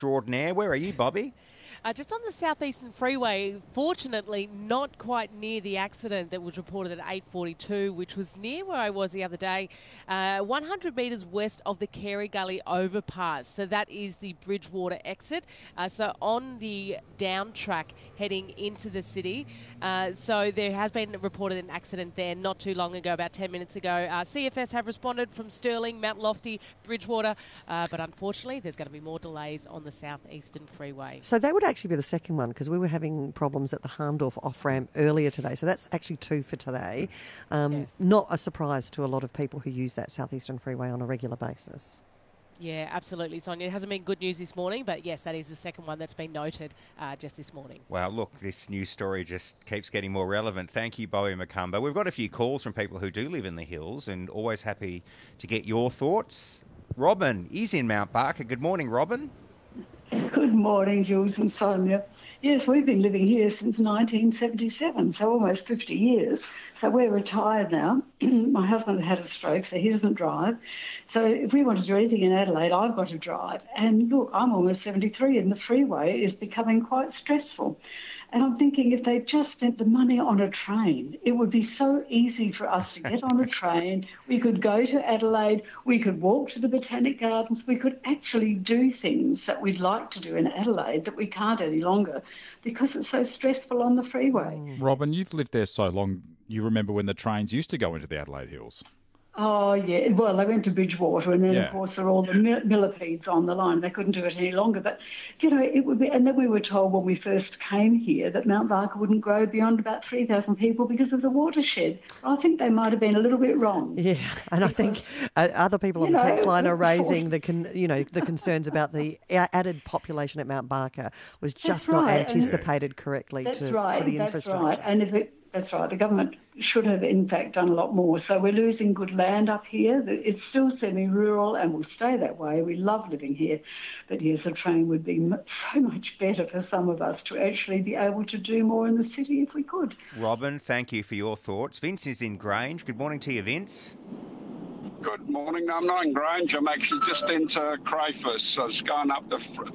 extraordinaire. Where are you, Bobby? Just on the Southeastern Freeway, fortunately not quite near the accident that was reported at 8:42, which was near where I was the other day, 100 metres west of the Carey Gully overpass. So that is the Bridgewater exit. So on the down track heading into the city. So there has been reported an accident there not too long ago, about 10 minutes ago. CFS have responded from Stirling, Mount Lofty, Bridgewater, but unfortunately there's going to be more delays on the Southeastern Freeway. So that would actually be the second one, because we were having problems at the Harndorf off-ramp earlier today. So that's actually two for today. Yes. Not a surprise to a lot of people who use that Southeastern Freeway on a regular basis. Yeah, absolutely, Sonia. It hasn't been good news this morning, but yes, that is the second one that's been noted just this morning. Well, look, this news story just keeps getting more relevant. Thank you, Bobby McCumber. We've got a few calls from people who do live in the hills and always happy to get your thoughts. Robin is in Mount Barker. Good morning, Robin. Good morning, Jules and Sonia. Yes, we've been living here since 1977, so almost 50 years. So we're retired now. My husband had a stroke, so he doesn't drive. So if we want to do anything in Adelaide, I've got to drive. And look, I'm almost 73 and the freeway is becoming quite stressful. And I'm thinking if they just spent the money on a train, it would be so easy for us to get on a train. We could go to Adelaide, we could walk to the Botanic Gardens, we could actually do things that we'd like to do in Adelaide that we can't any longer because it's so stressful on the freeway. Robin, you've lived there so long, you remember when the trains used to go into the Adelaide Hills? Oh, yeah. Well, they went to Bridgewater and then, of course, there are all the millipedes on the line. They couldn't do it any longer. But, you know, it would be... And then we were told when we first came here that Mount Barker wouldn't grow beyond about 3,000 people because of the watershed. I think they might have been a little bit wrong. Yeah, and I think other people on the text line are raising the concerns about the added population at Mount Barker was just not anticipated correctly for the infrastructure. Right. And that's right. The government should have, in fact, done a lot more. So we're losing good land up here. It's still semi-rural and will stay that way. We love living here. But, yes, a train would be so much better for some of us to actually be able to do more in the city if we could. Robin, thank you for your thoughts. Vince is in Grange. Good morning to you, Vince. Good morning. I'm not in Grange. I'm actually just into Crayfus. I was going up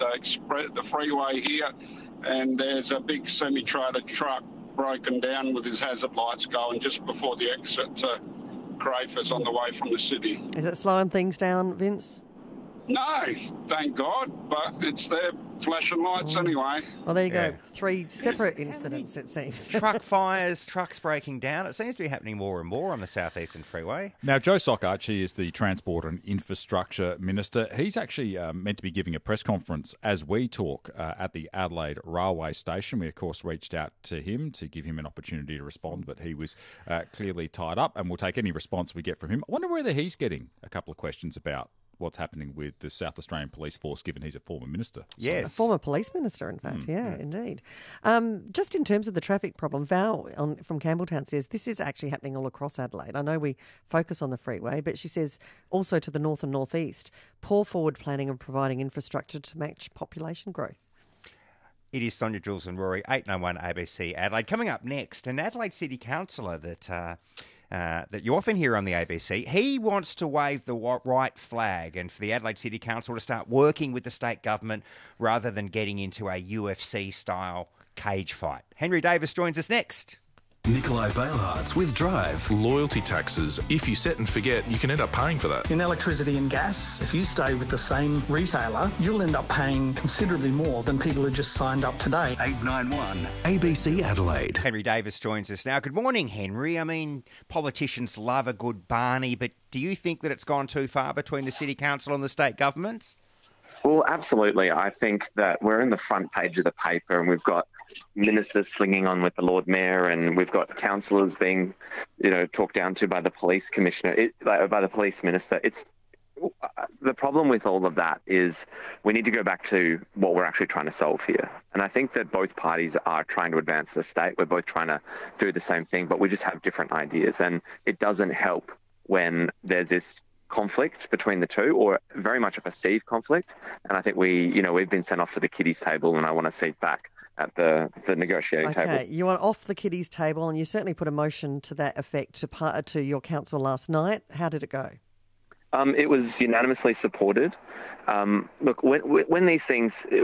the freeway here, and there's a big semi-trailer truck broken down with his hazard lights going just before the exit to Crayfus on the way from the city. Is it slowing things down, Vince? No, thank God, but it's there flashing lights anyway. Well, there you go. Three separate incidents, it seems. Truck fires, trucks breaking down. It seems to be happening more and more on the Southeastern Freeway. Now, Joe Sockarchi is the Transport and Infrastructure Minister. He's actually meant to be giving a press conference as we talk at the Adelaide Railway Station. We, of course, reached out to him to give him an opportunity to respond, but he was clearly tied up, and we'll take any response we get from him. I wonder whether he's getting a couple of questions about what's happening with the South Australian Police Force, given he's a former minister. Yes. A former police minister, in fact. Indeed. Just in terms of the traffic problem, Val from Campbelltown says this is actually happening all across Adelaide. I know we focus on the freeway, but she says also to the north and northeast, poor forward planning and providing infrastructure to match population growth. It is Sonia, Jules and Rory, 891 ABC Adelaide. Coming up next, an Adelaide City councillor that you often hear on the ABC, he wants to wave the white flag and for the Adelaide City Council to start working with the state government rather than getting into a UFC-style cage fight. Henry Davis joins us next. Nikolai Bailhartz with Drive. Loyalty taxes. If you set and forget, you can end up paying for that. In electricity and gas, if you stay with the same retailer, you'll end up paying considerably more than people who just signed up today. 891 ABC Adelaide. Henry Davis joins us now. Good morning, Henry. I mean, politicians love a good Barney, but do you think that it's gone too far between the City Council and the state government? Well, absolutely. I think that we're in the front page of the paper and we've got ministers slinging on with the Lord Mayor and we've got councillors being, talked down to by the police commissioner, by the police minister. The problem with all of that is we need to go back to what we're actually trying to solve here. And I think that both parties are trying to advance the state. We're both trying to do the same thing, but we just have different ideas. And it doesn't help when there's this conflict between the two, or very much a perceived conflict. And I think we've been sent off to the kiddies table, and I want to seat back at the negotiating table. Okay, you want off the kiddies table, and you certainly put a motion to that effect to your council last night. How did it go? It was unanimously supported. Look, when these things,